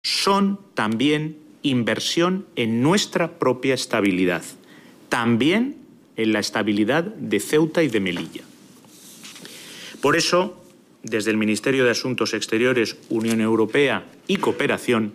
son también inversión en nuestra propia estabilidad, también en la estabilidad de Ceuta y de Melilla. Por eso, desde el Ministerio de Asuntos Exteriores, Unión Europea y Cooperación,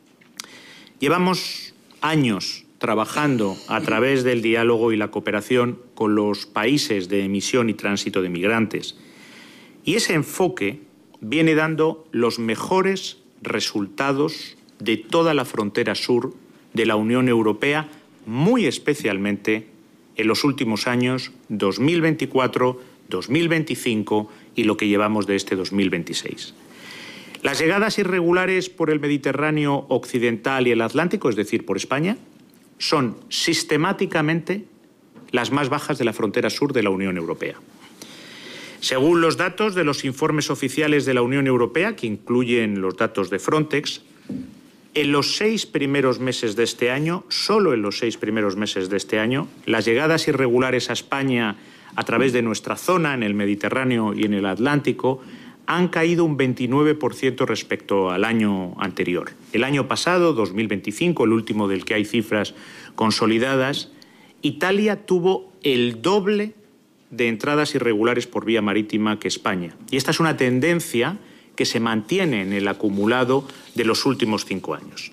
llevamos años trabajando a través del diálogo y la cooperación con los países de emisión y tránsito de migrantes. Y ese enfoque viene dando los mejores resultados de toda la frontera sur de la Unión Europea, muy especialmente en los últimos años 2024, 2025 y lo que llevamos de este 2026. Las llegadas irregulares por el Mediterráneo occidental y el Atlántico, es decir, por España, son sistemáticamente las más bajas de la frontera sur de la Unión Europea. Según los datos de los informes oficiales de la Unión Europea, que incluyen los datos de Frontex, en los 6 primeros meses de este año, solo en los 6 primeros meses de este año, las llegadas irregulares a España a través de nuestra zona, en el Mediterráneo y en el Atlántico, han caído un 29% respecto al año anterior. El año pasado, 2025, el último del que hay cifras consolidadas, Italia tuvo el doble de entradas irregulares por vía marítima que España. Y esta es una tendencia que se mantiene en el acumulado de los últimos 5 años.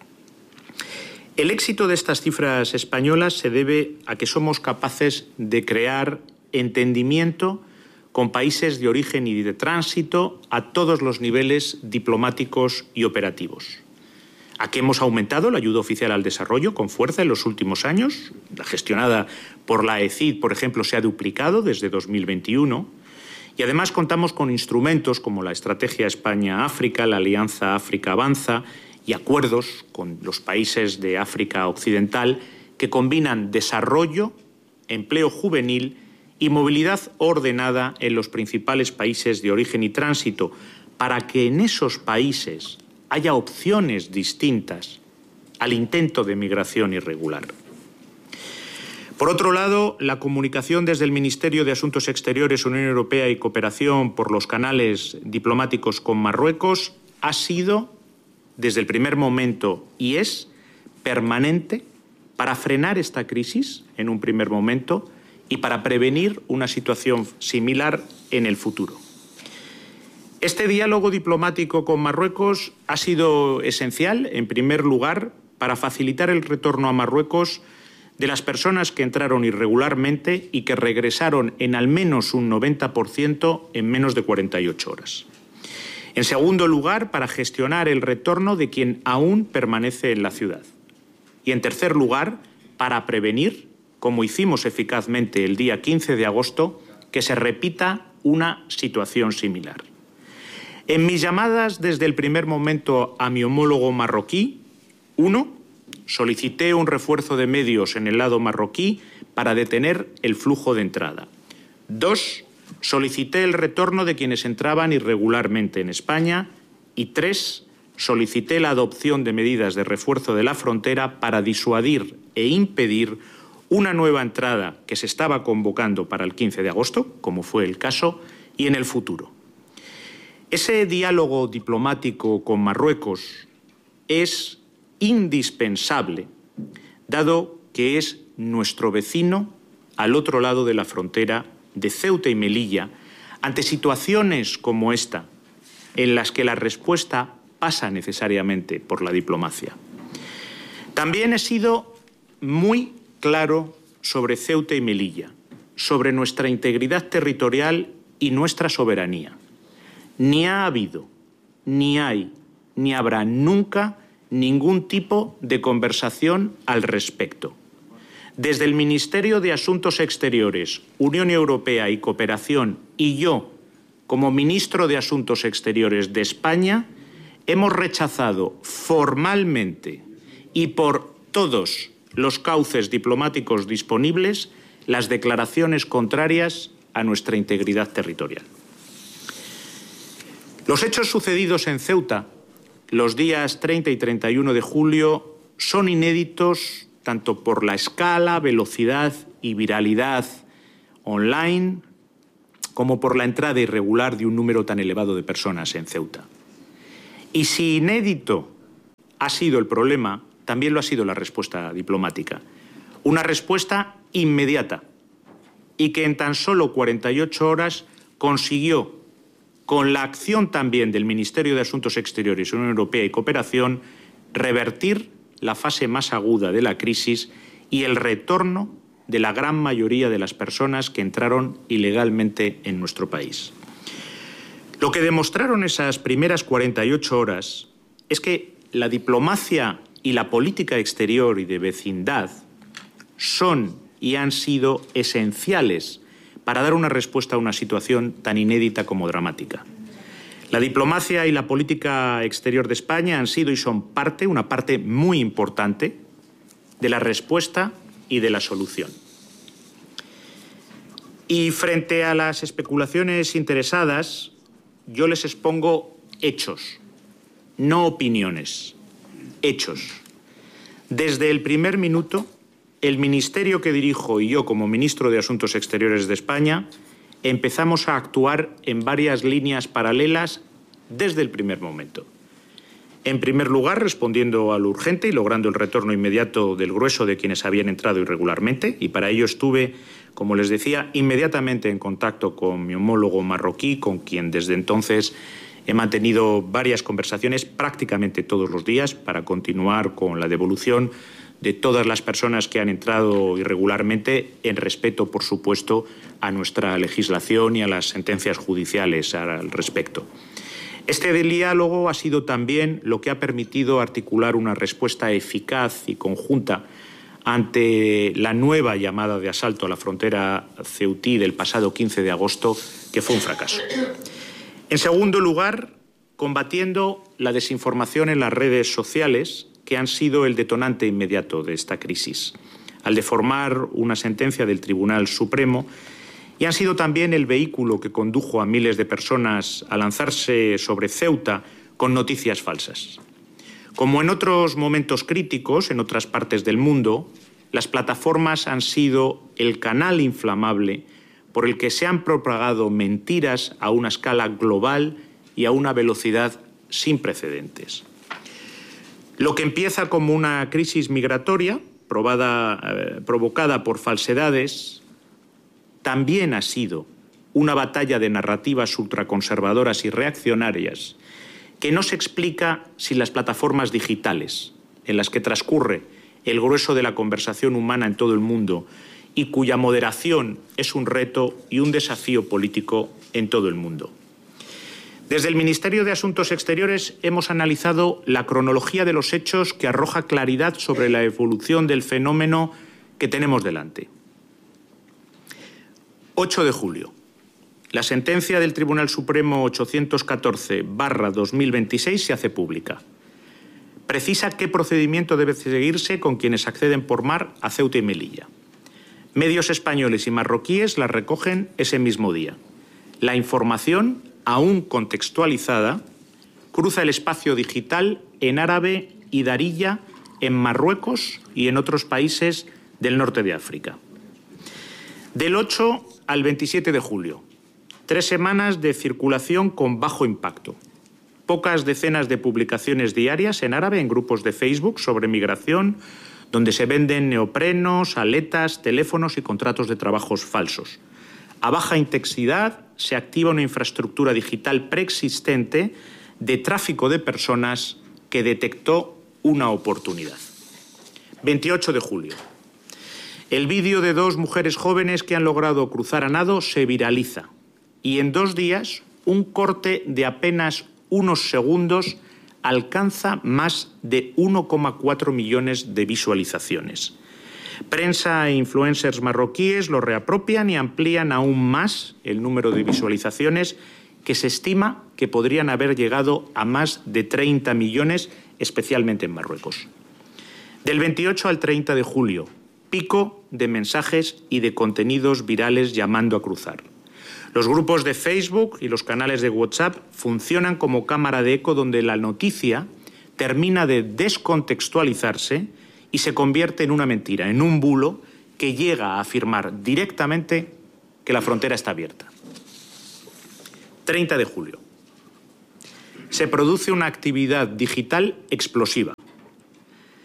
El éxito de estas cifras españolas se debe a que somos capaces de crear entendimiento con países de origen y de tránsito a todos los niveles diplomáticos y operativos. A que hemos aumentado la ayuda oficial al desarrollo con fuerza en los últimos años. La gestionada por la ECID, por ejemplo, se ha duplicado desde 2021. Y además contamos con instrumentos como la Estrategia España-África, la Alianza África Avanza y acuerdos con los países de África Occidental que combinan desarrollo, empleo juvenil y movilidad ordenada en los principales países de origen y tránsito, para que en esos países haya opciones distintas al intento de migración irregular. Por otro lado, la comunicación desde el Ministerio de Asuntos Exteriores, Unión Europea y Cooperación por los canales diplomáticos con Marruecos ha sido, desde el primer momento, y es permanente para frenar esta crisis en un primer momento y para prevenir una situación similar en el futuro. Este diálogo diplomático con Marruecos ha sido esencial, en primer lugar, para facilitar el retorno a Marruecos de las personas que entraron irregularmente y que regresaron en al menos un 90% en menos de 48 horas. En segundo lugar, para gestionar el retorno de quien aún permanece en la ciudad. Y en tercer lugar, para prevenir, como hicimos eficazmente el día 15 de agosto, que se repita una situación similar. En mis llamadas desde el primer momento a mi homólogo marroquí, 1, solicité un refuerzo de medios en el lado marroquí para detener el flujo de entrada. 2, solicité el retorno de quienes entraban irregularmente en España. Y 3, solicité la adopción de medidas de refuerzo de la frontera para disuadir e impedir una nueva entrada que se estaba convocando para el 15 de agosto, como fue el caso, y en el futuro. Ese diálogo diplomático con Marruecos es indispensable, dado que es nuestro vecino al otro lado de la frontera de Ceuta y Melilla, ante situaciones como esta, en las que la respuesta pasa necesariamente por la diplomacia. También he sido muy claro sobre Ceuta y Melilla, sobre nuestra integridad territorial y nuestra soberanía. Ni ha habido, ni hay, ni habrá nunca ningún tipo de conversación al respecto. Desde el Ministerio de Asuntos Exteriores, Unión Europea y Cooperación y yo, como Ministro de Asuntos Exteriores de España, hemos rechazado formalmente y por todos los cauces diplomáticos disponibles las declaraciones contrarias a nuestra integridad territorial. Los hechos sucedidos en Ceuta los días 30 y 31 de julio son inéditos tanto por la escala, velocidad y viralidad online como por la entrada irregular de un número tan elevado de personas en Ceuta. Y si inédito ha sido el problema, también lo ha sido la respuesta diplomática. Una respuesta inmediata y que en tan solo 48 horas consiguió, con la acción también del Ministerio de Asuntos Exteriores, Unión Europea y Cooperación, revertir la fase más aguda de la crisis y el retorno de la gran mayoría de las personas que entraron ilegalmente en nuestro país. Lo que demostraron esas primeras 48 horas es que la diplomacia y la política exterior y de vecindad son y han sido esenciales para dar una respuesta a una situación tan inédita como dramática. La diplomacia y la política exterior de España han sido y son una parte muy importante de la respuesta y de la solución. Y frente a las especulaciones interesadas, yo les expongo hechos, no opiniones, hechos. Desde el primer minuto, el ministerio que dirijo y yo como ministro de Asuntos Exteriores de España empezamos a actuar en varias líneas paralelas desde el primer momento. En primer lugar, respondiendo a lo urgente y logrando el retorno inmediato del grueso de quienes habían entrado irregularmente, y para ello estuve, como les decía, inmediatamente en contacto con mi homólogo marroquí, con quien desde entonces he mantenido varias conversaciones prácticamente todos los días para continuar con la devolución de todas las personas que han entrado irregularmente, en respeto, por supuesto, a nuestra legislación y a las sentencias judiciales al respecto. Este diálogo ha sido también lo que ha permitido articular una respuesta eficaz y conjunta ante la nueva llamada de asalto a la frontera ceutí del pasado 15 de agosto, que fue un fracaso. En segundo lugar, combatiendo la desinformación en las redes sociales, que han sido el detonante inmediato de esta crisis, al deformar una sentencia del Tribunal Supremo, y han sido también el vehículo que condujo a miles de personas a lanzarse sobre Ceuta con noticias falsas. Como en otros momentos críticos, en otras partes del mundo, las plataformas han sido el canal inflamable por el que se han propagado mentiras a una escala global y a una velocidad sin precedentes. Lo que empieza como una crisis migratoria provocada por falsedades también ha sido una batalla de narrativas ultraconservadoras y reaccionarias que no se explica sin las plataformas digitales, en las que transcurre el grueso de la conversación humana en todo el mundo y cuya moderación es un reto y un desafío político en todo el mundo. Desde el Ministerio de Asuntos Exteriores hemos analizado la cronología de los hechos que arroja claridad sobre la evolución del fenómeno que tenemos delante. 8 de julio. La sentencia del Tribunal Supremo 814/2026 se hace pública. Precisa qué procedimiento debe seguirse con quienes acceden por mar a Ceuta y Melilla. Medios españoles y marroquíes la recogen ese mismo día. La información, aún contextualizada, cruza el espacio digital en árabe y darilla en Marruecos y en otros países del norte de África. Del 8 al 27 de julio, 3 semanas de circulación con bajo impacto. Pocas decenas de publicaciones diarias en árabe en grupos de Facebook sobre migración, donde se venden neoprenos, aletas, teléfonos y contratos de trabajos falsos. A baja intensidad se activa una infraestructura digital preexistente de tráfico de personas que detectó una oportunidad. 28 de julio. El vídeo de 2 mujeres jóvenes que han logrado cruzar a nado se viraliza y en 2 días un corte de apenas unos segundos alcanza más de 1,4 millones de visualizaciones. Prensa e influencers marroquíes lo reapropian y amplían aún más el número de visualizaciones, que se estima que podrían haber llegado a más de 30 millones, especialmente en Marruecos. Del 28 al 30 de julio, pico de mensajes y de contenidos virales llamando a cruzar. Los grupos de Facebook y los canales de WhatsApp funcionan como cámara de eco donde la noticia termina de descontextualizarse y se convierte en una mentira, en un bulo que llega a afirmar directamente que la frontera está abierta. 30 de julio. Se produce una actividad digital explosiva.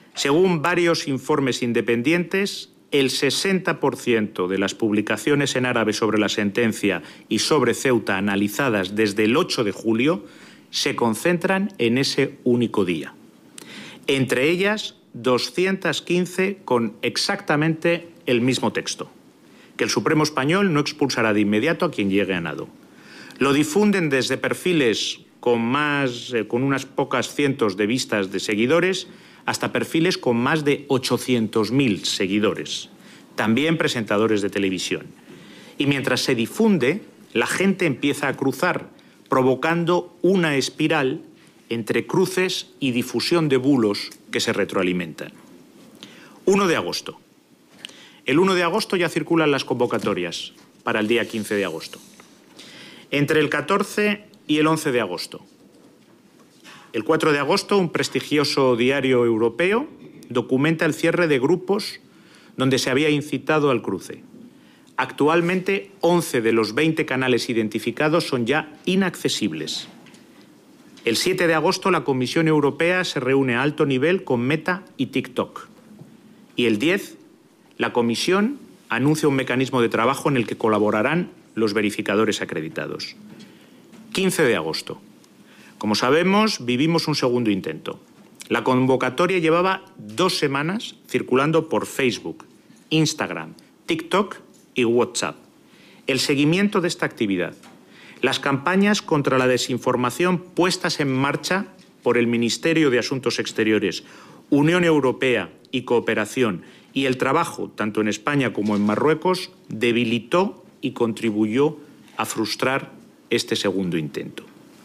Según varios informes independientes, el 60% de las publicaciones en árabe sobre la sentencia y sobre Ceuta analizadas desde el 8 de julio se concentran en ese único día. Entre ellas, 215 con exactamente el mismo texto: que el Supremo español no expulsará de inmediato a quien llegue a nado. Lo difunden desde perfiles con unas pocas cientos de vistas de seguidores hasta perfiles con más de 800.000 seguidores, también presentadores de televisión. Y mientras se difunde, la gente empieza a cruzar, provocando una espiral entre cruces y difusión de bulos que se retroalimentan. 1 de agosto. El 1 de agosto ya circulan las convocatorias para el día 15 de agosto. Entre el 14 y el 11 de agosto. El 4 de agosto, un prestigioso diario europeo documenta el cierre de grupos donde se había incitado al cruce. Actualmente, 11 de los 20 canales identificados son ya inaccesibles. El 7 de agosto, la Comisión Europea se reúne a alto nivel con Meta y TikTok. Y el 10, la Comisión anuncia un mecanismo de trabajo en el que colaborarán los verificadores acreditados. 15 de agosto. Como sabemos, vivimos un segundo intento. La convocatoria llevaba 2 semanas circulando por Facebook, Instagram, TikTok y WhatsApp. El seguimiento de esta actividad, las campañas contra la desinformación puestas en marcha por el Ministerio de Asuntos Exteriores, Unión Europea y Cooperación, y el trabajo, tanto en España como en Marruecos, debilitó y contribuyó a frustrar este segundo intento.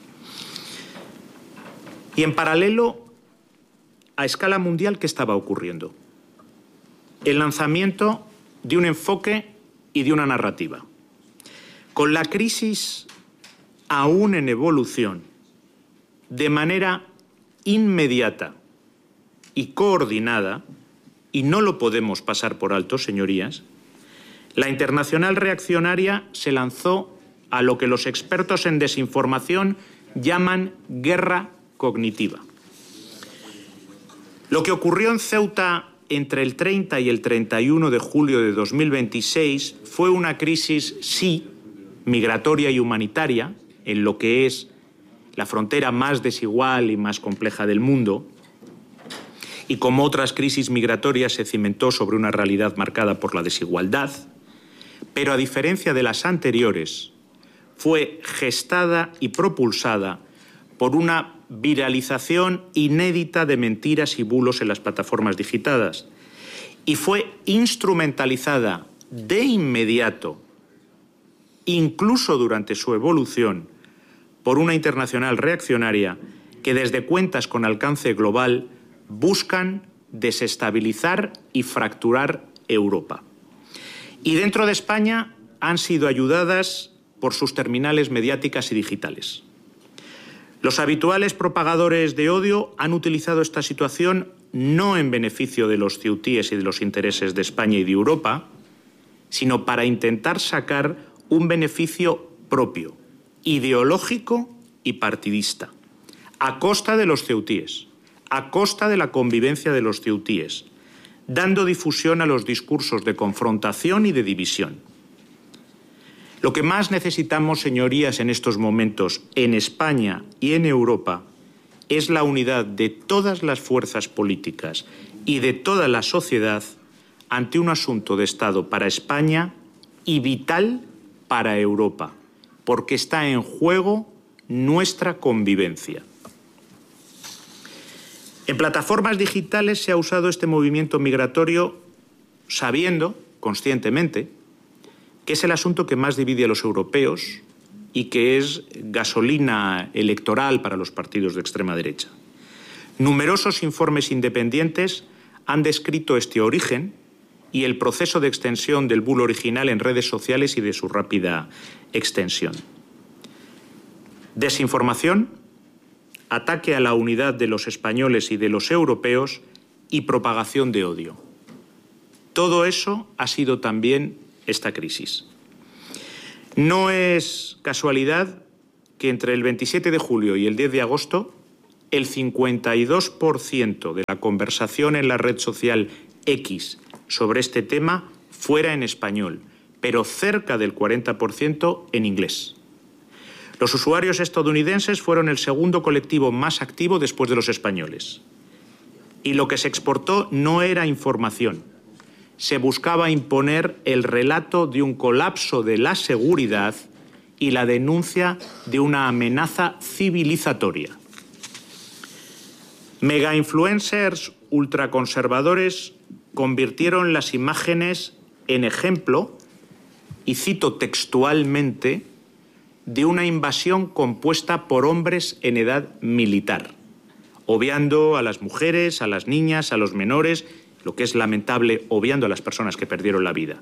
Y en paralelo, a escala mundial, ¿qué estaba ocurriendo? El lanzamiento de un enfoque y de una narrativa. Con la crisis aún en evolución, de manera inmediata y coordinada, y no lo podemos pasar por alto, señorías, la Internacional Reaccionaria se lanzó a lo que los expertos en desinformación llaman guerra cognitiva. Lo que ocurrió en Ceuta entre el 30 y el 31 de julio de 2026 fue una crisis, sí, migratoria y humanitaria, en lo que es la frontera más desigual y más compleja del mundo, y como otras crisis migratorias se cimentó sobre una realidad marcada por la desigualdad, pero a diferencia de las anteriores, fue gestada y propulsada por una viralización inédita de mentiras y bulos en las plataformas digitales, y fue instrumentalizada de inmediato, incluso durante su evolución, por una internacional reaccionaria que desde cuentas con alcance global buscan desestabilizar y fracturar Europa. Y dentro de España han sido ayudadas por sus terminales mediáticas y digitales. Los habituales propagadores de odio han utilizado esta situación no en beneficio de los ceutíes y de los intereses de España y de Europa, sino para intentar sacar un beneficio propio, ideológico y partidista, a costa de los ceutíes, a costa de la convivencia de los ceutíes, dando difusión a los discursos de confrontación y de división. Lo que más necesitamos, señorías, en estos momentos, en España y en Europa, es la unidad de todas las fuerzas políticas y de toda la sociedad ante un asunto de Estado para España y vital para Europa, porque está en juego nuestra convivencia. En plataformas digitales se ha usado este movimiento migratorio sabiendo, conscientemente, que es el asunto que más divide a los europeos y que es gasolina electoral para los partidos de extrema derecha. Numerosos informes independientes han descrito este origen y el proceso de extensión del bulo original en redes sociales y de su rápida extensión. Desinformación, ataque a la unidad de los españoles y de los europeos y propagación de odio. Todo eso ha sido también esta crisis. No es casualidad que entre el 27 de julio y el 10 de agosto el 52% de la conversación en la red social X sobre este tema fuera en español, pero cerca del 40% en inglés. Los usuarios estadounidenses fueron el segundo colectivo más activo después de los españoles. Y lo que se exportó no era información. Se buscaba imponer el relato de un colapso de la seguridad y la denuncia de una amenaza civilizatoria. Megainfluencers ultraconservadores convirtieron las imágenes en ejemplo, y cito textualmente, de una invasión compuesta por hombres en edad militar, obviando a las mujeres, a las niñas, a los menores, lo que es lamentable, obviando a las personas que perdieron la vida.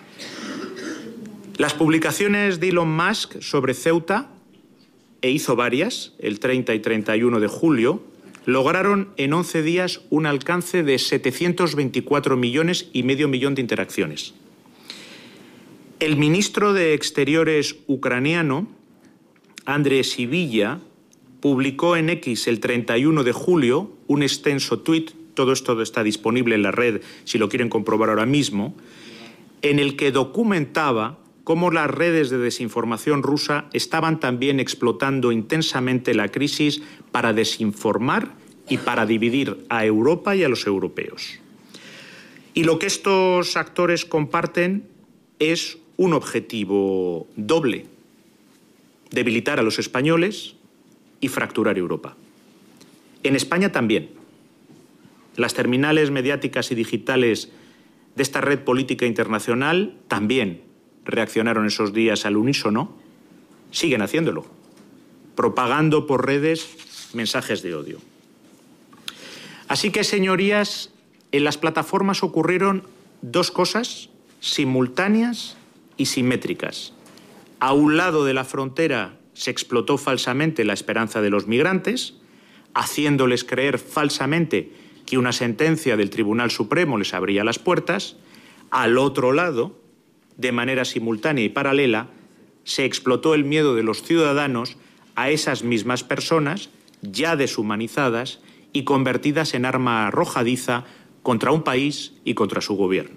Las publicaciones de Elon Musk sobre Ceuta, e hizo varias, el 30 y 31 de julio, lograron en 11 días un alcance de 724 millones y medio millón de interacciones. El ministro de Exteriores ucraniano, Andrei Sybiha, publicó en X el 31 de julio un extenso tuit, todo esto está disponible en la red si lo quieren comprobar ahora mismo, en el que documentaba cómo las redes de desinformación rusa estaban también explotando intensamente la crisis para desinformar y para dividir a Europa y a los europeos. Y lo que estos actores comparten es un objetivo doble: debilitar a los españoles y fracturar Europa. En España también. Las terminales mediáticas y digitales de esta red política internacional también reaccionaron esos días al unísono, siguen haciéndolo, propagando por redes mensajes de odio. Así que, señorías, en las plataformas ocurrieron dos cosas simultáneas y simétricas. A un lado de la frontera se explotó falsamente la esperanza de los migrantes, haciéndoles creer falsamente que una sentencia del Tribunal Supremo les abría las puertas. Al otro lado, de manera simultánea y paralela, se explotó el miedo de los ciudadanos a esas mismas personas, ya deshumanizadas y convertidas en arma arrojadiza contra un país y contra su gobierno.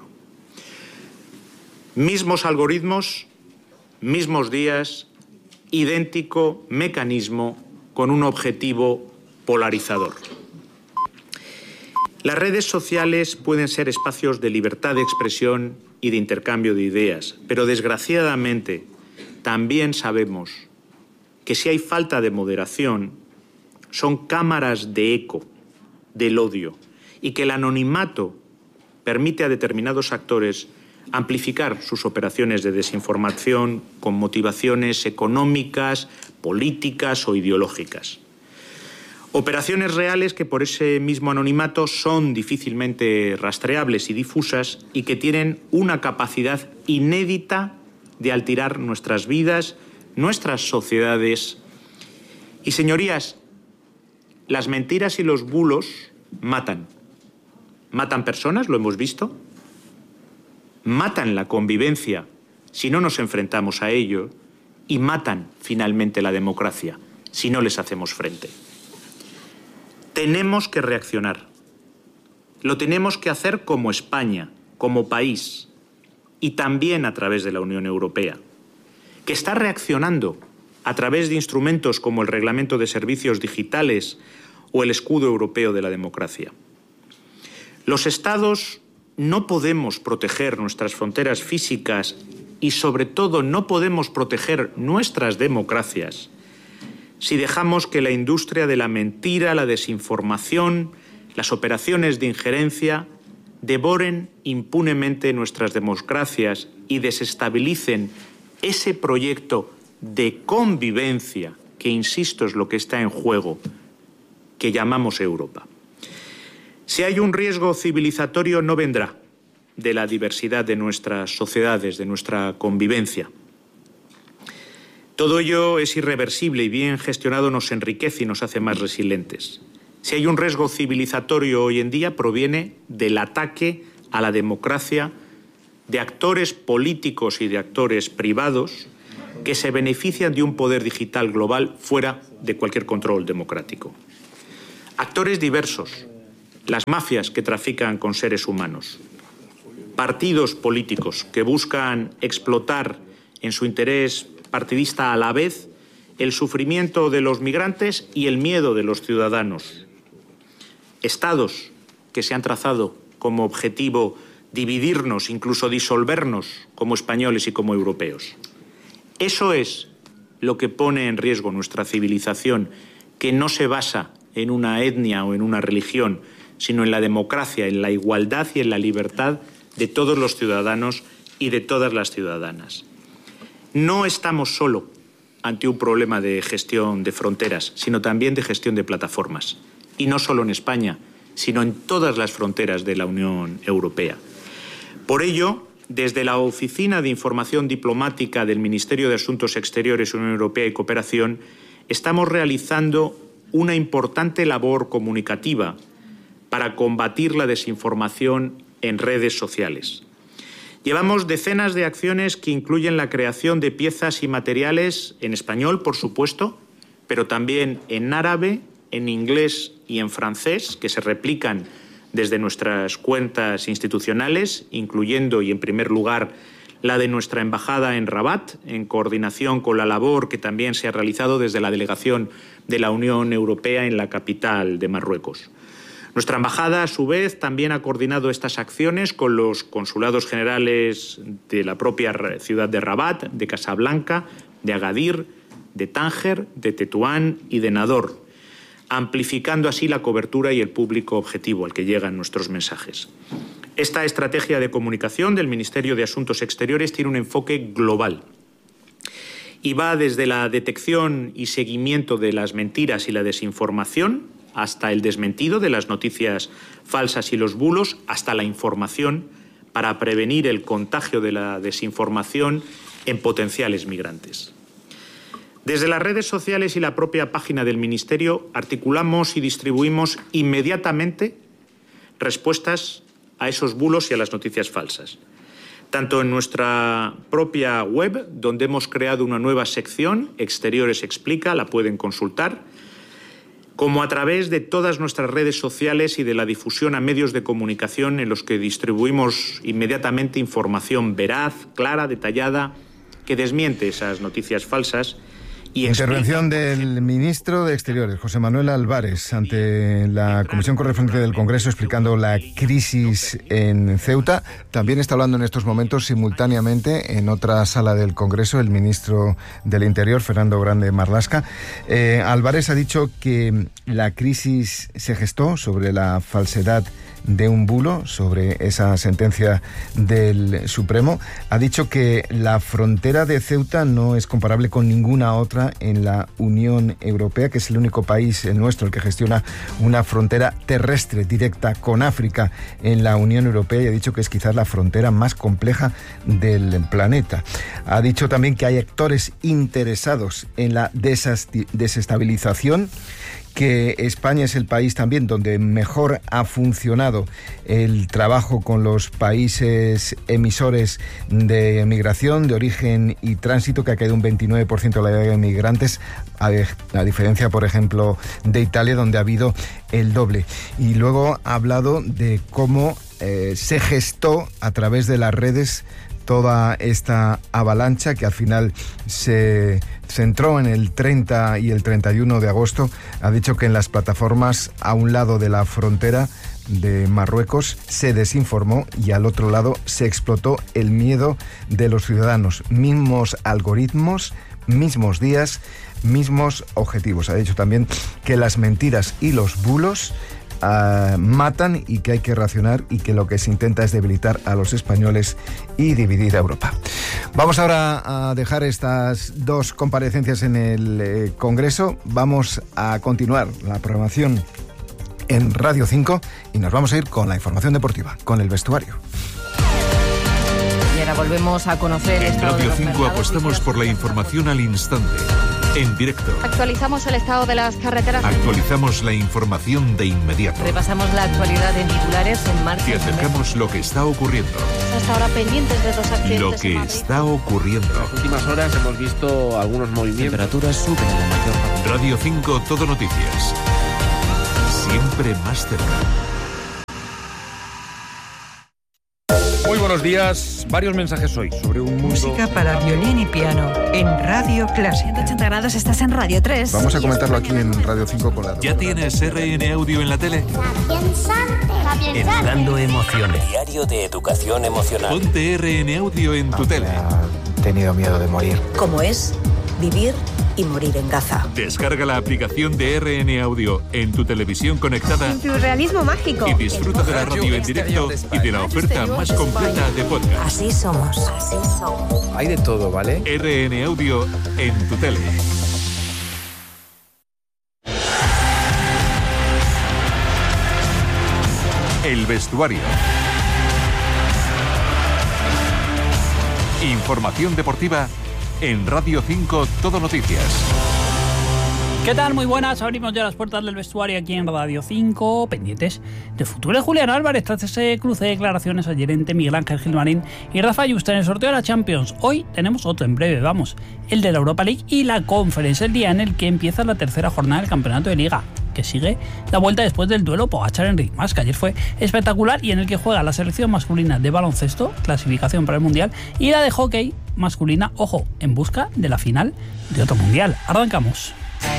Mismos algoritmos, mismos días, idéntico mecanismo con un objetivo polarizador. Las redes sociales pueden ser espacios de libertad de expresión y de intercambio de ideas, pero desgraciadamente también sabemos que si hay falta de moderación, son cámaras de eco del odio y que el anonimato permite a determinados actores amplificar sus operaciones de desinformación con motivaciones económicas, políticas o ideológicas. Operaciones reales que por ese mismo anonimato son difícilmente rastreables y difusas y que tienen una capacidad inédita de alterar nuestras vidas, nuestras sociedades. Y, señorías, las mentiras y los bulos matan. Matan personas, lo hemos visto. Matan la convivencia si no nos enfrentamos a ello y matan finalmente la democracia si no les hacemos frente. Tenemos que reaccionar. Lo tenemos que hacer como España, como país y también a través de la Unión Europea, que está reaccionando a través de instrumentos como el Reglamento de Servicios Digitales o el Escudo Europeo de la Democracia. Los Estados no podemos proteger nuestras fronteras físicas y, sobre todo, no podemos proteger nuestras democracias si dejamos que la industria de la mentira, la desinformación, las operaciones de injerencia devoren impunemente nuestras democracias y desestabilicen ese proyecto de convivencia que, insisto, es lo que está en juego, que llamamos Europa. Si hay un riesgo civilizatorio, no vendrá de la diversidad de nuestras sociedades, de nuestra convivencia. Todo ello es irreversible y bien gestionado nos enriquece y nos hace más resilientes. Si hay un riesgo civilizatorio hoy en día, proviene del ataque a la democracia de actores políticos y de actores privados que se benefician de un poder digital global fuera de cualquier control democrático. Actores diversos, las mafias que trafican con seres humanos, partidos políticos que buscan explotar en su interés partidista a la vez el sufrimiento de los migrantes y el miedo de los ciudadanos, estados que se han trazado como objetivo dividirnos, incluso disolvernos como españoles y como europeos. Eso es lo que pone en riesgo nuestra civilización, que no se basa en una etnia o en una religión, sino en la democracia, en la igualdad y en la libertad de todos los ciudadanos y de todas las ciudadanas. No estamos solo ante un problema de gestión de fronteras, sino también de gestión de plataformas. Y no solo en España, sino en todas las fronteras de la Unión Europea. Por ello, desde la Oficina de Información Diplomática del Ministerio de Asuntos Exteriores, Unión Europea y Cooperación, estamos realizando una importante labor comunicativa para combatir la desinformación en redes sociales. Llevamos decenas de acciones que incluyen la creación de piezas y materiales en español, por supuesto, pero también en árabe, en inglés y en francés, que se replican desde nuestras cuentas institucionales, incluyendo y en primer lugar la de nuestra embajada en Rabat, en coordinación con la labor que también se ha realizado desde la delegación de la Unión Europea en la capital de Marruecos. Nuestra embajada, a su vez, también ha coordinado estas acciones con los consulados generales de la propia ciudad de Rabat, de Casablanca, de Agadir, de Tánger, de Tetuán y de Nador, amplificando así la cobertura y el público objetivo al que llegan nuestros mensajes. Esta estrategia de comunicación del Ministerio de Asuntos Exteriores tiene un enfoque global y va desde la detección y seguimiento de las mentiras y la desinformación hasta el desmentido de las noticias falsas y los bulos, hasta la información para prevenir el contagio de la desinformación en potenciales migrantes. Desde las redes sociales y la propia página del Ministerio articulamos y distribuimos inmediatamente respuestas a esos bulos y a las noticias falsas. Tanto en nuestra propia web, donde hemos creado una nueva sección, Exteriores Explica, la pueden consultar, como a través de todas nuestras redes sociales y de la difusión a medios de comunicación en los que distribuimos inmediatamente información veraz, clara, detallada, que desmiente esas noticias falsas. Intervención del ministro de Exteriores, José Manuel Álvarez, ante la Comisión Correspondiente del Congreso explicando la crisis en Ceuta. También está hablando en estos momentos simultáneamente en otra sala del Congreso el ministro del Interior, Fernando Grande Marlaska. Álvarez ha dicho que la crisis se gestó sobre la falsedad de un bulo, sobre esa sentencia del Supremo. Ha dicho que la frontera de Ceuta no es comparable con ninguna otra en la Unión Europea, que es el único país, el nuestro, el que gestiona una frontera terrestre directa con África en la Unión Europea, y ha dicho que es quizás la frontera más compleja del planeta. Ha dicho también que hay actores interesados en la desestabilización, que España es el país también donde mejor ha funcionado el trabajo con los países emisores de migración, de origen y tránsito, que ha caído un 29% de la llegada de migrantes, a diferencia, por ejemplo, de Italia, donde ha habido el doble. Y luego ha hablado de cómo se gestó a través de las redes toda esta avalancha, que al final se centró en el 30 y el 31 de agosto. Ha dicho que en las plataformas a un lado de la frontera de Marruecos se desinformó y al otro lado se explotó el miedo de los ciudadanos. Mismos algoritmos, mismos días, mismos objetivos. Ha dicho también que las mentiras y los bulos matan y que hay que racionar, y que lo que se intenta es debilitar a los españoles y dividir a Europa. Vamos ahora a dejar estas dos comparecencias en el Congreso. Vamos a continuar la programación en Radio 5 y nos vamos a ir con la información deportiva, con el vestuario. Y ahora volvemos a conocer... En Radio 5 apostamos por la información al instante, en directo. Actualizamos el estado de las carreteras. Actualizamos la información de inmediato. Repasamos la actualidad en titulares en marcha. Y acercamos lo que está ocurriendo. Hasta ahora pendientes de dos accidentes. Lo que está ocurriendo. En las últimas horas hemos visto algunos movimientos. Temperaturas suben en la mayor parte. Radio 5 Todo Noticias. siempre más cerca. Muy buenos días. Varios mensajes hoy sobre un mundo... Música para violín y piano en Radio Clásica. 180 grados, estás en Radio 3. Vamos a comentarlo aquí en Radio 5 con la... ¿Ya tienes RN Audio en la tele? Educando emociones. Diario de educación emocional. Ponte RN Audio en tu tele. He tenido miedo de morir. ¿Cómo es vivir y morir en Gaza? Descarga la aplicación de RN Audio en tu televisión conectada. En tu realismo mágico. Y disfruta de la radio en directo y de la oferta más completa de podcast. Así somos. Así somos. Hay de todo, ¿vale? RN Audio en tu tele. El vestuario. Información deportiva en Radio 5 Todo Noticias. ¿Qué tal? Muy buenas. Abrimos ya las puertas del vestuario aquí en Radio 5, pendientes del futuro de Julián Álvarez tras ese cruce de declaraciones ayer entre Miguel Ángel Gilmarín y Rafa Yuste en el sorteo de la Champions. Hoy tenemos otro en breve, el de la Europa League y la Conference, el día en el que empieza la tercera jornada del Campeonato de Liga, que sigue la vuelta después del duelo Pogačar-Enric Mas, que ayer fue espectacular y en el que juega la selección masculina de baloncesto, clasificación para el Mundial, y la de hockey masculina, ojo, en busca de la final de otro Mundial. Arrancamos.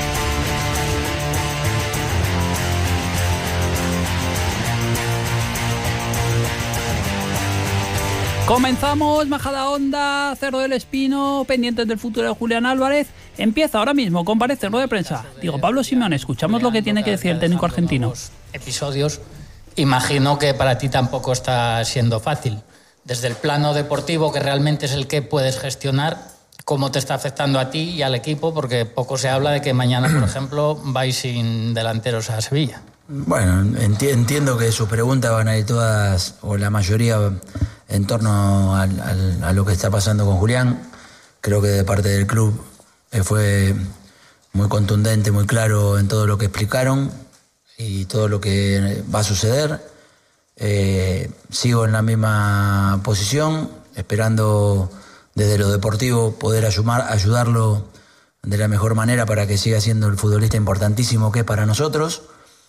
Comenzamos, Majadahonda, Cerro del Espino, pendientes del futuro de Julián Álvarez. Empieza ahora mismo, comparece en rueda de prensa. Digo, Pablo Simeone, escuchamos lo que tiene que decir el técnico argentino. Episodios, imagino que para ti tampoco está siendo fácil. Desde el plano deportivo, que realmente es el que puedes gestionar, cómo te está afectando a ti y al equipo, porque poco se habla de que mañana, por ejemplo, vais sin delanteros a Sevilla. Bueno, entiendo que sus preguntas van a ir todas, o la mayoría, en torno a lo que está pasando con Julián. Creo que de parte del club fue muy contundente, muy claro en todo lo que explicaron y todo lo que va a suceder. Sigo en la misma posición, esperando desde lo deportivo poder ayudarlo de la mejor manera para que siga siendo el futbolista importantísimo que es para nosotros.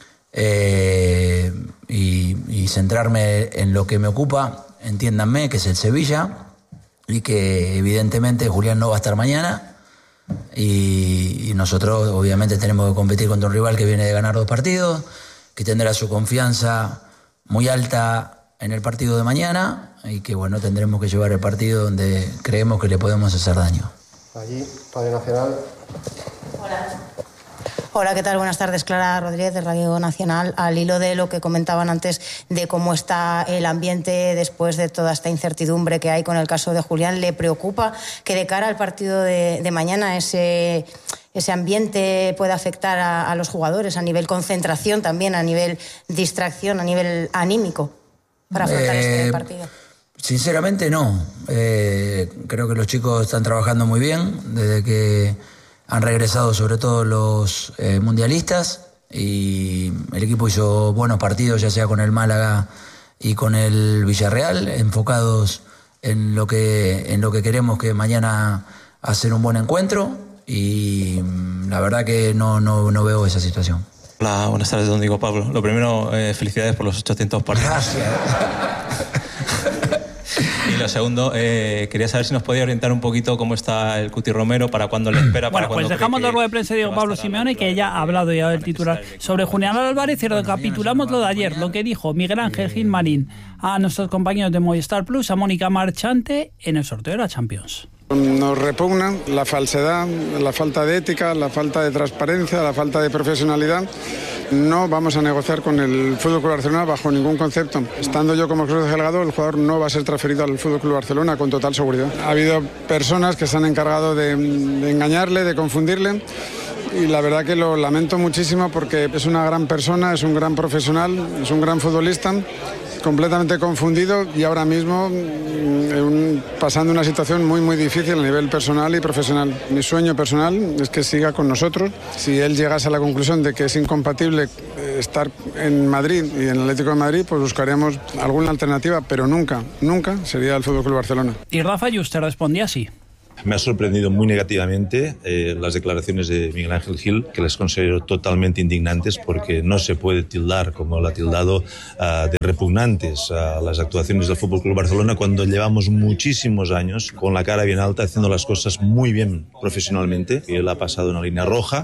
Y centrarme en lo que me ocupa, entiéndanme, que es el Sevilla, y que evidentemente Julián no va a estar mañana y nosotros obviamente tenemos que competir contra un rival que viene de ganar 2 partidos, que tendrá su confianza muy alta en el partido de mañana y que bueno, tendremos que llevar el partido donde creemos que le podemos hacer daño. Allí, Radio Nacional. Hola, ¿qué tal? Buenas tardes, Clara Rodríguez de Radio Nacional. Al hilo de lo que comentaban antes de cómo está el ambiente después de toda esta incertidumbre que hay con el caso de Julián, ¿le preocupa que de cara al partido de mañana ese ambiente pueda afectar a los jugadores a nivel concentración, también a nivel distracción, a nivel anímico para afrontar este partido? Sinceramente no. Creo que los chicos están trabajando muy bien desde que han regresado, sobre todo los mundialistas, y el equipo hizo buenos partidos, ya sea con el Málaga y con el Villarreal, enfocados en lo que queremos, que mañana hacer un buen encuentro, y la verdad que no veo esa situación. Hola, buenas tardes, don Diego Pablo. Lo primero, felicidades por los 800 partidos. Gracias. Y lo segundo, quería saber si nos podía orientar un poquito cómo está el Cuti Romero, para cuándo le espera. Bueno, pues dejamos la rueda de prensa de Diego Pablo Simeone, que ya ha hablado ya del titular sobre Julián Álvarez, y recapitulamos lo de ayer, lo que dijo Miguel Ángel Gilmarín a nuestros compañeros de Movistar Plus, a Mónica Marchante, en el sorteo de la Champions. Nos repugna la falsedad, la falta de ética, la falta de transparencia, la falta de profesionalidad. No vamos a negociar con el FC Barcelona bajo ningún concepto. Estando yo como Cruz Delgado, el jugador no va a ser transferido al FC Barcelona con total seguridad. Ha habido personas que se han encargado de engañarle, de confundirle, y la verdad que lo lamento muchísimo porque es una gran persona, es un gran profesional, es un gran futbolista, completamente confundido y ahora mismo pasando una situación muy muy difícil a nivel personal y profesional. Mi sueño personal es que siga con nosotros. Si él llegase a la conclusión de que es incompatible estar en Madrid y en el Atlético de Madrid, pues buscaríamos alguna alternativa, pero nunca sería el FC Barcelona. Y Rafa Yuste respondía así. Me ha sorprendido muy negativamente las declaraciones de Miguel Ángel Gil, que les considero totalmente indignantes, porque no se puede tildar, como lo ha tildado, de repugnantes a las actuaciones del Fútbol Club Barcelona, cuando llevamos muchísimos años con la cara bien alta, haciendo las cosas muy bien profesionalmente. Y él ha pasado una línea roja,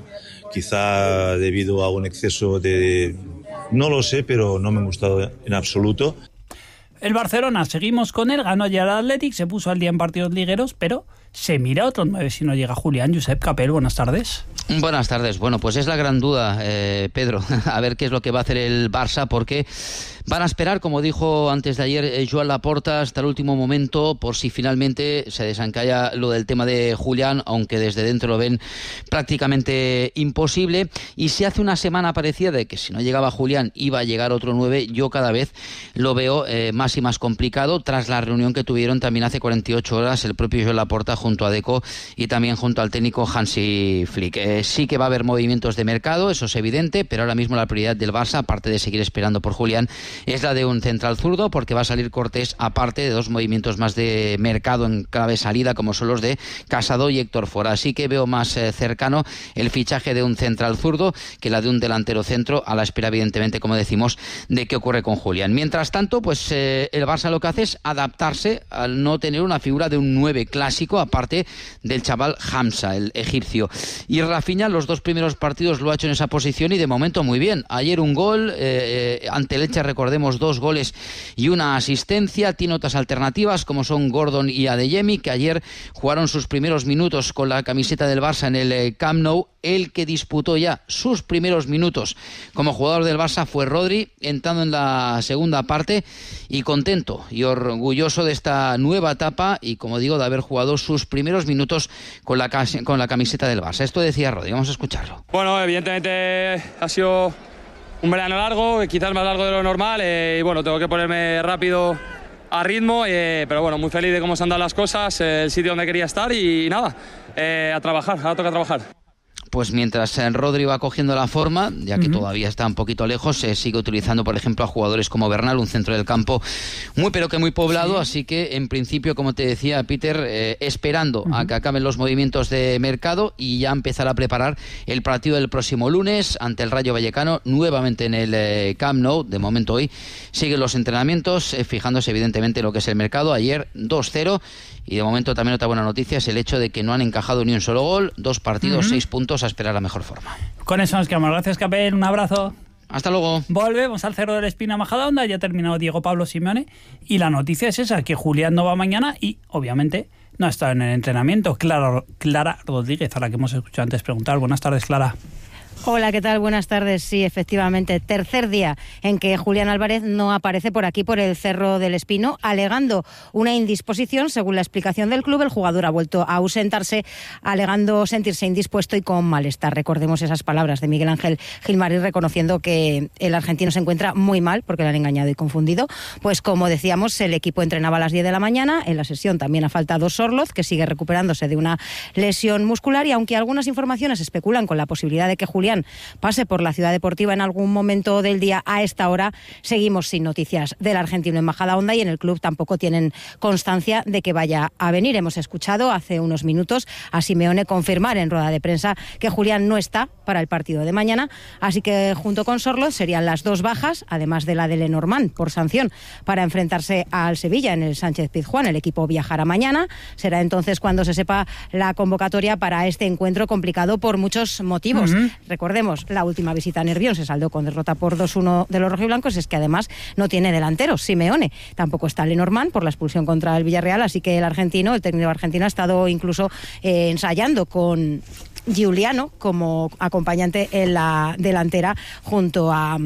quizá debido a un exceso de... no lo sé, pero no me ha gustado en absoluto. El Barcelona, seguimos con él, ganó ayer al Athletic, se puso al día en partidos ligueros, pero se mira a otros 9 si no llega Julián. Josep Capel, buenas tardes. Buenas tardes. Bueno, pues es la gran duda, Pedro, a ver qué es lo que va a hacer el Barça, porque van a esperar, como dijo antes de ayer Joan Laporta, hasta el último momento por si finalmente se desencalla lo del tema de Julián, aunque desde dentro lo ven prácticamente imposible. Y si hace una semana parecía de que si no llegaba Julián iba a llegar otro 9, yo cada vez lo veo más y más complicado, tras la reunión que tuvieron también hace 48 horas el propio Joan Laporta junto a Deco y también junto al técnico Hansi Flick. Sí que va a haber movimientos de mercado, eso es evidente, pero ahora mismo la prioridad del Barça, aparte de seguir esperando por Julián, es la de un central zurdo, porque va a salir Cortés, aparte de 2 movimientos más de mercado en clave salida, como son los de Casado y Héctor Fora. Así que veo más cercano el fichaje de un central zurdo que la de un delantero centro, a la espera, evidentemente, como decimos, de qué ocurre con Julián. Mientras tanto, pues el Barça lo que hace es adaptarse al no tener una figura de un 9 clásico, aparte del chaval Hamza, el egipcio. Y Rafinha, los 2 primeros partidos lo ha hecho en esa posición y de momento muy bien. Ayer un gol, ante Elche, recordemos, 2 goles y una asistencia. Tiene otras alternativas como son Gordon y Adeyemi, que ayer jugaron sus primeros minutos con la camiseta del Barça en el Camp Nou. El que disputó ya sus primeros minutos como jugador del Barça fue Rodri, entrando en la segunda parte, y contento y orgulloso de esta nueva etapa y, como digo, de haber jugado sus primeros minutos con la camiseta del Barça. Esto decía Rodri, vamos a escucharlo. Bueno, evidentemente ha sido un verano largo, quizás más largo de lo normal, y bueno, tengo que ponerme rápido a ritmo, pero bueno, muy feliz de cómo se han dado las cosas, el sitio donde quería estar y nada, a trabajar, ahora toca trabajar. Pues mientras Rodri va cogiendo la forma, ya que todavía está un poquito lejos, se sigue utilizando, por ejemplo, a jugadores como Bernal, un centro del campo muy pero que muy poblado, así que en principio, como te decía Peter, esperando a que acaben los movimientos de mercado y ya empezar a preparar el partido del próximo lunes ante el Rayo Vallecano, nuevamente en el Camp Nou. De momento hoy siguen los entrenamientos, fijándose evidentemente en lo que es el mercado. Ayer 2-0. Y de momento también otra buena noticia es el hecho de que no han encajado ni un solo gol, 2 partidos, 6 puntos, a esperar la mejor forma. Con eso nos quedamos. Gracias, Capel. Un abrazo. Hasta luego. Volvemos al Cerro del Espino, Majadahonda. Ya ha terminado Diego Pablo Simeone. Y la noticia es esa, que Julián no va mañana y, obviamente, no ha estado en el entrenamiento. Clara Rodríguez, a la que hemos escuchado antes preguntar. Buenas tardes, Clara. Hola, ¿qué tal? Buenas tardes. Sí, efectivamente, tercer día en que Julián Álvarez no aparece por aquí, por el Cerro del Espino, alegando una indisposición. Según la explicación del club, el jugador ha vuelto a ausentarse, alegando sentirse indispuesto y con malestar. Recordemos esas palabras de Miguel Ángel Gilmarín, reconociendo que el argentino se encuentra muy mal porque le han engañado y confundido. Pues como decíamos, el equipo entrenaba a las 10 de la mañana. En la sesión también ha faltado Sorloz, que sigue recuperándose de una lesión muscular, y aunque algunas informaciones especulan con la posibilidad de que Julián pase por la Ciudad Deportiva en algún momento del día, a esta hora seguimos sin noticias del argentino en Majadahonda, y en el club tampoco tienen constancia de que vaya a venir. Hemos escuchado hace unos minutos a Simeone confirmar en rueda de prensa que Julián no está para el partido de mañana, así que junto con Sorloz serían las 2 bajas, además de la de Lenormand por sanción, para enfrentarse al Sevilla en el Sánchez Pizjuán. El equipo viajará mañana, será entonces cuando se sepa la convocatoria para este encuentro complicado por muchos motivos. Recordemos, la última visita a Nervión se saldó con derrota por 2-1 de los rojiblancos. Es que además no tiene delanteros, Simeone. Tampoco está Lenormand por la expulsión contra el Villarreal, así que el técnico argentino ha estado incluso ensayando con Giuliano como acompañante en la delantera junto a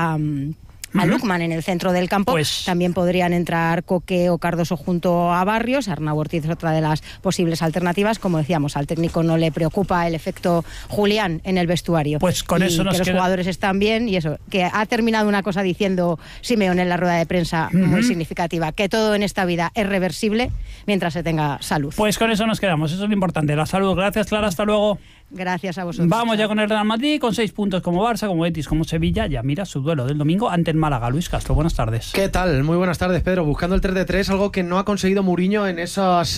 Lukman en el centro del campo. Pues también podrían entrar Coque o Cardoso junto a Barrios. Arnau Ortiz es otra de las posibles alternativas. Como decíamos, al técnico no le preocupa el efecto Julián en el vestuario. Pues con eso nos que los jugadores están bien, y eso, que ha terminado una cosa diciendo Simeone en la rueda de prensa muy significativa, que todo en esta vida es reversible mientras se tenga salud. Pues con eso nos quedamos, eso es lo importante, la salud. Gracias, Clara, hasta luego. Gracias a vosotros. Vamos ya con el Real Madrid, con 6 puntos como Barça, como Betis, como Sevilla. Ya mira su duelo del domingo ante el Málaga. Luis Castro, buenas tardes. ¿Qué tal? Muy buenas tardes, Pedro. Buscando el 3-3, algo que no ha conseguido Mourinho en esas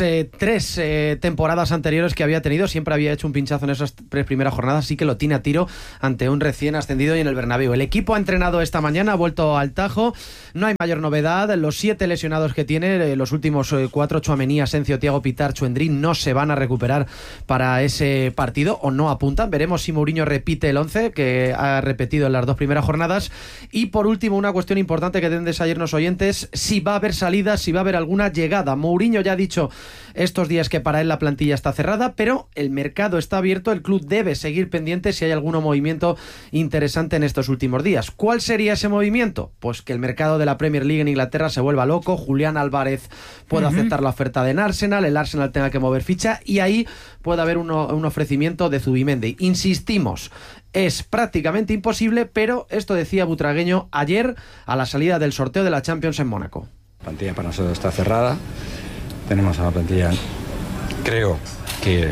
3 temporadas anteriores que había tenido. Siempre había hecho un pinchazo en esas 3 primeras jornadas, sí que lo tiene a tiro ante un recién ascendido y en el Bernabéu. El equipo ha entrenado esta mañana, ha vuelto al Tajo. No hay mayor novedad. Los 7 lesionados que tiene, los últimos 4, Tchouaméni, Asencio, Thiago Pitar, Tchouendry, no se van a recuperar para ese partido o no apuntan. Veremos si Mourinho repite el 11 que ha repetido en las 2 primeras jornadas. Y por último, una cuestión importante que deben de saber los oyentes, si va a haber salidas, si va a haber alguna llegada. Mourinho ya ha dicho estos días que para él la plantilla está cerrada, pero el mercado está abierto, el club debe seguir pendiente si hay algún movimiento interesante en estos últimos días. ¿Cuál sería ese movimiento? Pues que el mercado de la Premier League en Inglaterra se vuelva loco, Julián Álvarez pueda aceptar la oferta del Arsenal, el Arsenal tenga que mover ficha y ahí puede haber un ofrecimiento de Zubimendi. Insistimos, es prácticamente imposible, pero esto decía Butragueño ayer a la salida del sorteo de la Champions en Mónaco. La plantilla para nosotros está cerrada, tenemos a la plantilla, creo que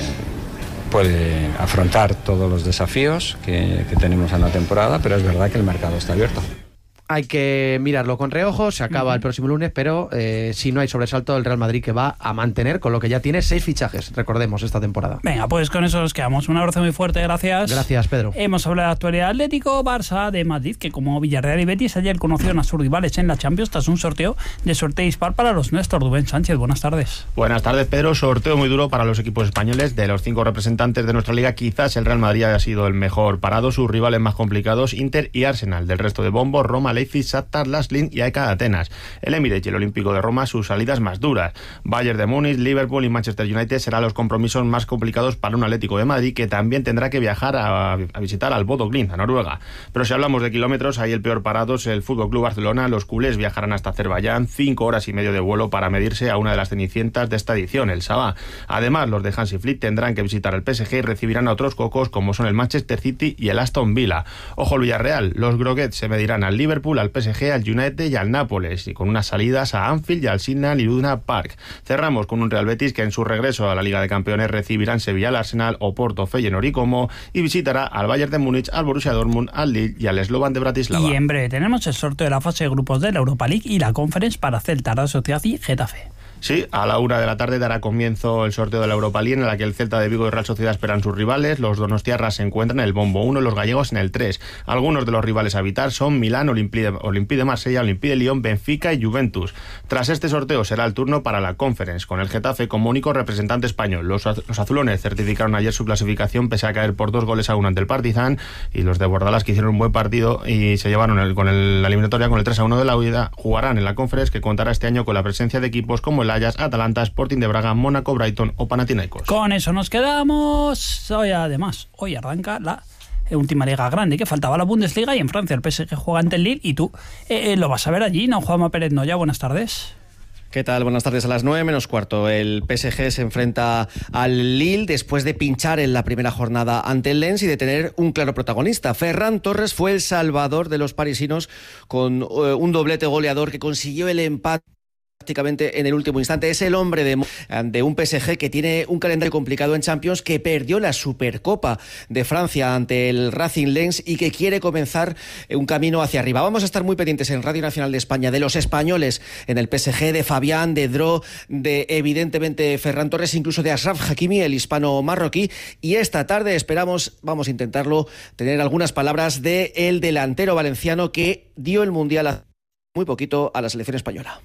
puede afrontar todos los desafíos que tenemos en la temporada, pero es verdad que el mercado está abierto. Hay que mirarlo con reojo, se acaba el próximo lunes, pero si no hay sobresalto, el Real Madrid que va a mantener, con lo que ya tiene 6 fichajes, recordemos, esta temporada. Venga, pues con eso nos quedamos. Un abrazo muy fuerte, gracias. Gracias, Pedro. Hemos hablado de la actualidad Atlético, Barça, de Madrid, que como Villarreal y Betis ayer conocieron a sus rivales en la Champions tras un sorteo de suerte dispar para los nuestros. Rubén Sánchez, buenas tardes. Buenas tardes, Pedro. Sorteo muy duro para los equipos españoles. De los 5 representantes de nuestra liga, quizás el Real Madrid haya sido el mejor parado. Sus rivales más complicados, Inter y Arsenal. Del resto de bombo, Roma, Leipzig, Shakhtar, Laslin y AEK Atenas. El Emirates y el Olímpico de Roma, sus salidas más duras. Bayern de Múnich, Liverpool y Manchester United serán los compromisos más complicados para un Atlético de Madrid que también tendrá que viajar a visitar al Bodo Glimt, a Noruega. Pero si hablamos de kilómetros, ahí el peor parado es el FC Barcelona. Los culés viajarán hasta Azerbaiyán, 5 horas y medio de vuelo para medirse a una de las cenicientas de esta edición, el Sabah. Además, los de Hansi Flick tendrán que visitar el PSG y recibirán a otros cocos como son el Manchester City y el Aston Villa. Ojo al Villarreal, los groguets se medirán al Liverpool, al PSG, al United y al Nápoles, y con unas salidas a Anfield y al Signal Iduna Park. Cerramos con un Real Betis que en su regreso a la Liga de Campeones recibirán Sevilla, al Arsenal, Oporto, Feyenoord y Como, y visitará al Bayern de Múnich, al Borussia Dortmund, al Lille y al Slovan de Bratislava. Y en breve tenemos el sorteo de la fase de grupos de la Europa League y la Conference para Celta, Real Sociedad y Getafe. Sí, a la 1 de la tarde dará comienzo el sorteo de la Europa League, en la que el Celta de Vigo y Real Sociedad esperan sus rivales. Los donostiarras se encuentran en el bombo 1 y los gallegos en el 3. Algunos de los rivales a evitar son Milán, Olympique de Marsella, Olympique de Lyon, Benfica y Juventus. Tras este sorteo será el turno para la Conference, con el Getafe como único representante español. Los azulones certificaron ayer su clasificación pese a caer por 2-1 ante el Partizan, y los de Bordalás, que hicieron un buen partido y se llevaron la eliminatoria con el 3-1 de la huida, jugarán en la Conference, que contará este año con la presencia de equipos como el Ajax, Atalanta, Sporting de Braga, Mónaco, Brighton o Panathinaikos. Con eso nos quedamos. Hoy arranca la última liga grande, que faltaba la Bundesliga, y en Francia el PSG juega ante el Lille, y tú lo vas a ver allí, ¿no? Juanma Pérez Noya, buenas tardes. ¿Qué tal? Buenas tardes. A las 9:15 el PSG se enfrenta al Lille después de pinchar en la primera jornada ante el Lens y de tener un claro protagonista. Ferran Torres fue el salvador de los parisinos con un doblete goleador que consiguió el empate prácticamente en el último instante. Es el hombre de un PSG que tiene un calendario complicado en Champions, que perdió la Supercopa de Francia ante el Racing Lens y que quiere comenzar un camino hacia arriba. Vamos a estar muy pendientes en Radio Nacional de España de los españoles en el PSG, de Fabián, de Dro, de evidentemente Ferran Torres, incluso de Achraf Hakimi, el hispano marroquí. Y esta tarde vamos a intentarlo, tener algunas palabras de el delantero valenciano que dio el Mundial hace muy poquito a la selección española.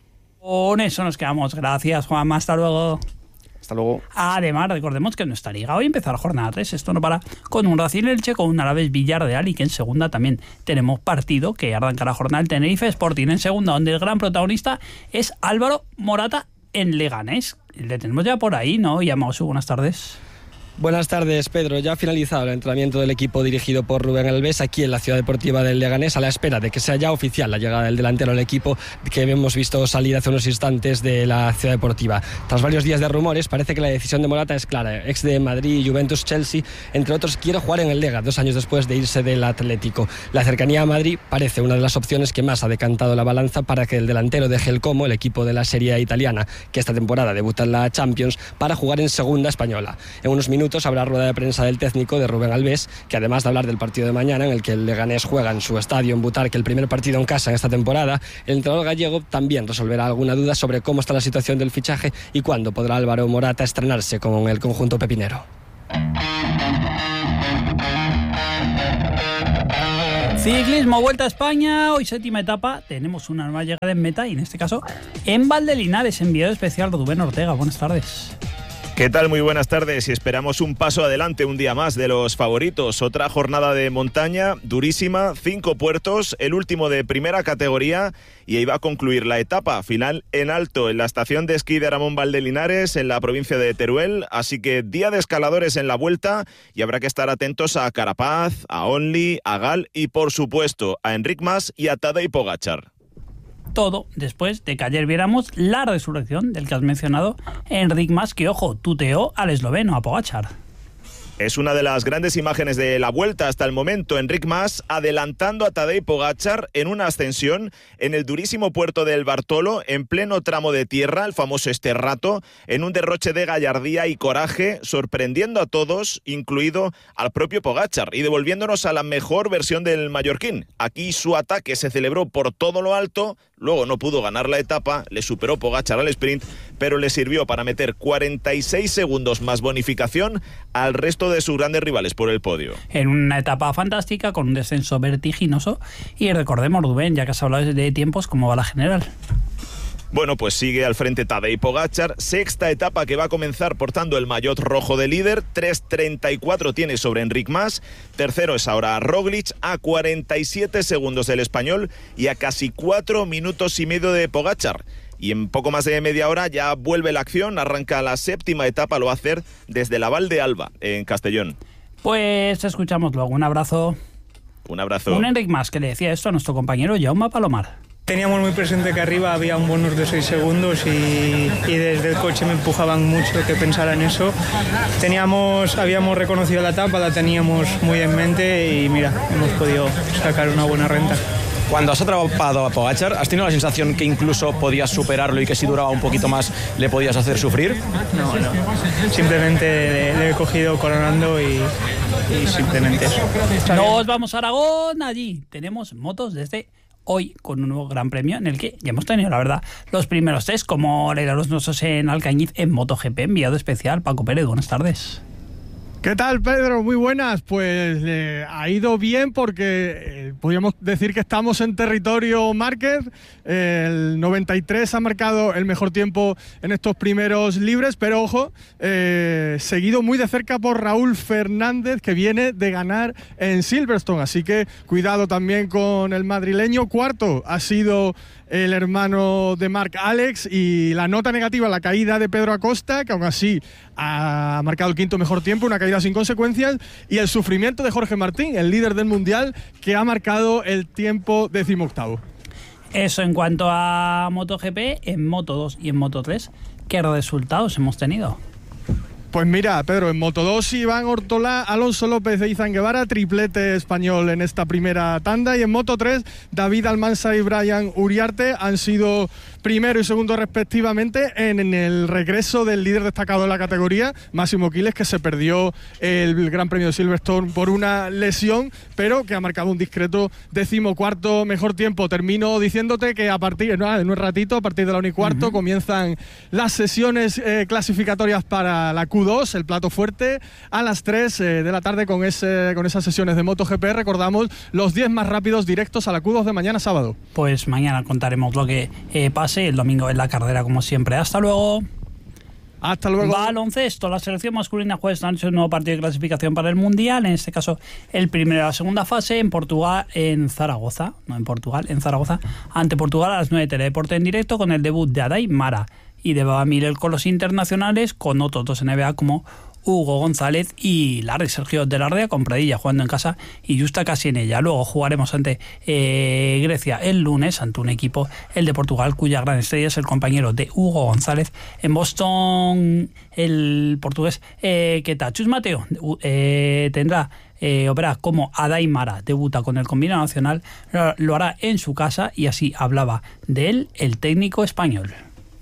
Con eso nos quedamos. Gracias, Juanma. Hasta luego. Hasta luego. Además, recordemos que en nuestra liga hoy empieza la jornada 3. Esto no para, con un Racing Elche, con un Alavés Villarreal, y que en segunda también tenemos partido que arranca la jornada del Tenerife Sporting en segunda, donde el gran protagonista es Álvaro Morata en Leganés. Le tenemos ya por ahí, ¿no? Llamaos, buenas tardes. Buenas tardes, Pedro. Ya ha finalizado el entrenamiento del equipo dirigido por Rubén Alves aquí en la ciudad deportiva del Leganés, a la espera de que sea ya oficial la llegada del delantero al equipo que hemos visto salir hace unos instantes de la ciudad deportiva. Tras varios días de rumores, parece que la decisión de Morata es clara. Ex de Madrid, Juventus, Chelsea, entre otros, quiere jugar en el Lega 2 años después de irse del Atlético. La cercanía a Madrid parece una de las opciones que más ha decantado la balanza para que el delantero deje el Como, el equipo de la Serie A italiana, que esta temporada debuta en la Champions, para jugar en segunda española. En unos minutos minutos habrá rueda de prensa del técnico de Rubén Albés, que además de hablar del partido de mañana, en el que el Leganés juega en su estadio en Butarque, el primer partido en casa en esta temporada, el entrenador gallego también resolverá alguna duda sobre cómo está la situación del fichaje y cuándo podrá Álvaro Morata estrenarse con el conjunto pepinero. Ciclismo, Vuelta a España, hoy 7ª etapa, tenemos una nueva llegada en meta y en este caso en Valdelinares, enviado especial Rubén Ortega. Buenas tardes. ¿Qué tal? Muy buenas tardes y esperamos un paso adelante un día más de los favoritos. Otra jornada de montaña durísima, 5 puertos, el último de primera categoría y ahí va a concluir la etapa final en alto en la estación de esquí de Aramón Valdelinares en la provincia de Teruel. Así que día de escaladores en la vuelta y habrá que estar atentos a Carapaz, a Only, a Gal y por supuesto a Enric Mas y a Tadej Pogačar. Todo después de que ayer viéramos la resurrección del que has mencionado, Enric Mas, que, ojo, tuteó al esloveno, a Pogačar. Es una de las grandes imágenes de la Vuelta hasta el momento. Enric Mas adelantando a Tadej Pogačar en una ascensión en el durísimo puerto del Bartolo, en pleno tramo de tierra, el famoso Esterrato, en un derroche de gallardía y coraje, sorprendiendo a todos, incluido al propio Pogačar, y devolviéndonos a la mejor versión del mallorquín. Aquí su ataque se celebró por todo lo alto, luego no pudo ganar la etapa, le superó Pogačar al sprint, pero le sirvió para meter 46 segundos más bonificación al resto de sus grandes rivales por el podio. En una etapa fantástica, con un descenso vertiginoso, y recordemos, Rubén, ya que has hablado de tiempos, ¿cómo va la general? Bueno, pues sigue al frente Tadej Pogačar, 6ª etapa que va a comenzar portando el maillot rojo de líder, 3.34 tiene sobre Enric Mas, tercero es ahora Roglic, a 47 segundos del español y a casi 4 minutos y medio de Pogačar. Y en poco más de media hora ya vuelve la acción, arranca la 7ª etapa, lo va a hacer desde la Val de Alba, en Castellón. Pues escuchamos luego, un abrazo. Un abrazo. Un Enric Mas que le decía esto a nuestro compañero Jaume Palomar. Teníamos muy presente que arriba había un bonus de 6 segundos y desde el coche me empujaban mucho que pensara en eso. Habíamos reconocido la etapa, la teníamos muy en mente y mira, hemos podido sacar una buena renta. Cuando has atrapado a Pogačar, ¿has tenido la sensación que incluso podías superarlo y que si duraba un poquito más le podías hacer sufrir? No. Simplemente le he cogido coronando y simplemente eso. Nos vamos a Aragón, allí tenemos motos desde hoy con un nuevo gran premio en el que ya hemos tenido, la verdad, los primeros test, como la de los nuestros en Alcañiz en MotoGP, enviado especial Paco Pérez. Buenas tardes. ¿Qué tal, Pedro? Muy buenas. Pues ha ido bien porque podríamos decir que estamos en territorio Márquez. El 93 ha marcado el mejor tiempo en estos primeros libres, pero ojo, seguido muy de cerca por Raúl Fernández, que viene de ganar en Silverstone. Así que cuidado también con el madrileño. Cuarto ha sido el hermano de Marc Alex, y la nota negativa, la caída de Pedro Acosta, que aún así ha marcado el 5º mejor tiempo, una caída sin consecuencias, y el sufrimiento de Jorge Martín, el líder del Mundial, que ha marcado el tiempo 18º. Eso en cuanto a MotoGP. En Moto2 y en Moto3, ¿qué resultados hemos tenido? Pues mira, Pedro, en Moto2 Iván Ortolá, Alonso López e Izan Guevara, triplete español en esta primera tanda, y en Moto3 David Almansa y Brian Uriarte han sido primero y segundo respectivamente en el regreso del líder destacado de la categoría, Máximo Quiles, que se perdió el Gran Premio de Silverstone por una lesión, pero que ha marcado un discreto 14º mejor tiempo. Termino diciéndote que a partir en un ratito, a partir de la 1:15, comienzan las sesiones clasificatorias para la Q2, el plato fuerte, a las 3 de la tarde con esas sesiones de MotoGP. Recordamos los 10 más rápidos directos a la Q2 de mañana sábado. Pues mañana contaremos lo que pase. El domingo en la carrera, como siempre. Hasta luego. Hasta luego. Baloncesto. La selección masculina juega esta noche un nuevo partido de clasificación para el Mundial. En este caso, el primero de la segunda fase en Portugal, en Zaragoza. No en Portugal, en Zaragoza. Ante Portugal a las 9 de Teledeporte en directo, con el debut de Adai Mara y de Baba Miller con los internacionales, con otros dos NBA como Hugo González y Larry Sergio de la Rea, con Pradilla jugando en casa y Justa casi en ella. Luego jugaremos ante Grecia el lunes, ante un equipo, el de Portugal, cuya gran estrella es el compañero de Hugo González. En Boston, el portugués Ketachus Mateo verá como Adai Mara debuta con el combinado nacional, lo hará en su casa, y así hablaba de él el técnico español.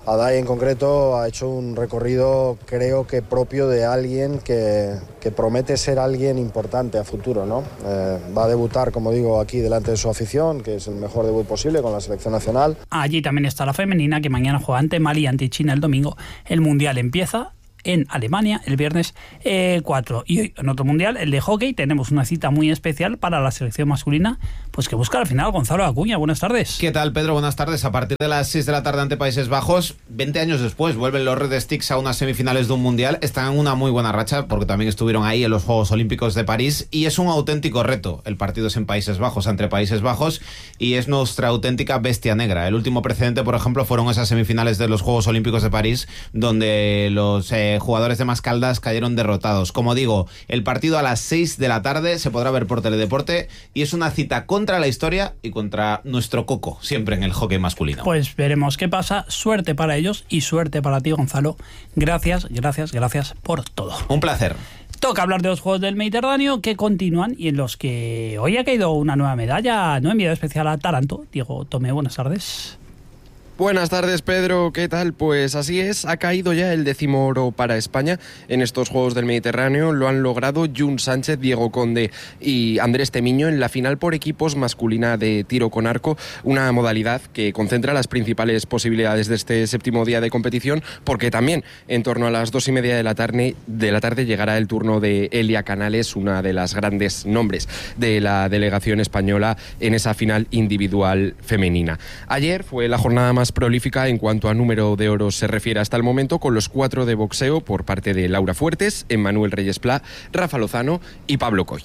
Adai en concreto ha hecho un recorrido, creo que propio de alguien que promete ser alguien importante a futuro, ¿no? Va a debutar, como digo, aquí delante de su afición, que es el mejor debut posible con la selección nacional. Allí también está la femenina, que mañana juega ante Mali y ante China el domingo. El Mundial empieza en Alemania el viernes 4. Y hoy, en otro mundial, el de hockey, tenemos una cita muy especial para la selección masculina, pues que busca al final Gonzalo Acuña. Buenas tardes. ¿Qué tal, Pedro? Buenas tardes. A partir de las 6 de la tarde ante Países Bajos, 20 años después, vuelven los Red Sticks a unas semifinales de un mundial. Están en una muy buena racha porque también estuvieron ahí en los Juegos Olímpicos de París y es un auténtico reto. El partido es en Países Bajos, entre Países Bajos, y es nuestra auténtica bestia negra. El último precedente, por ejemplo, fueron esas semifinales de los Juegos Olímpicos de París, donde los jugadores de Mascaldas cayeron derrotados. Como digo, el partido a las 6 de la tarde se podrá ver por Teledeporte y es una cita contra la historia y contra nuestro coco, siempre en el hockey masculino. Pues veremos qué pasa. Suerte para ellos y suerte para ti, Gonzalo. Gracias por todo. Un placer. Toca hablar de los Juegos del Mediterráneo que continúan y en los que hoy ha caído una nueva medalla, no enviada especial a Taranto. Diego Tomé, buenas tardes. Buenas tardes, Pedro, ¿qué tal? Pues así es, ha caído ya el 10º oro para España en estos Juegos del Mediterráneo. Lo han logrado Jun Sánchez, Diego Conde y Andrés Temiño en la final por equipos masculina de tiro con arco, una modalidad que concentra las principales posibilidades de este 7º día de competición, porque también en torno a las 2:30 de la tarde llegará el turno de Elia Canales, una de las grandes nombres de la delegación española en esa final individual femenina. Ayer fue la jornada más prolífica en cuanto a número de oros se refiere hasta el momento, con los 4 de boxeo por parte de Laura Fuertes, Emmanuel Reyes Plá, Rafa Lozano y Pablo Coy.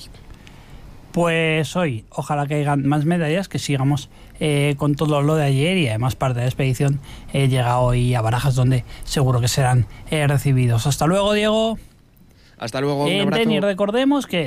Pues hoy, ojalá caigan más medallas, que sigamos con todo lo de ayer, y además parte de la expedición llega hoy a Barajas, donde seguro que serán recibidos. Hasta luego, Diego. Hasta luego, un en abrazo. tenis, recordemos que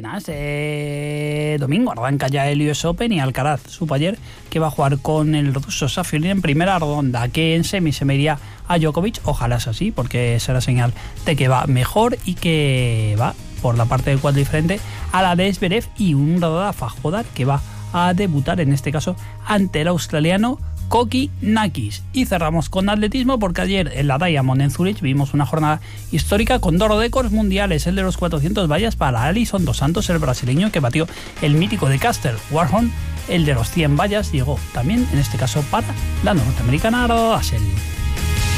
domingo arranca ya el US Open y Alcaraz supo ayer que va a jugar con el ruso Safiullin en primera ronda, que en semi se mediría a Djokovic. Ojalá es así, porque será señal de que va mejor y que va por la parte del cuadro diferente a la de Zverev, y un Rafa Jodar que va a debutar en este caso ante el australiano Kokinakis. Y cerramos con atletismo, porque ayer en la Diamond en Zurich vimos una jornada histórica con 2 récords mundiales, el de los 400 vallas para Alison dos Santos, el brasileño, que batió el mítico de Caster Warholm. El de los 100 vallas llegó también, en este caso, para la norteamericana Ardasel.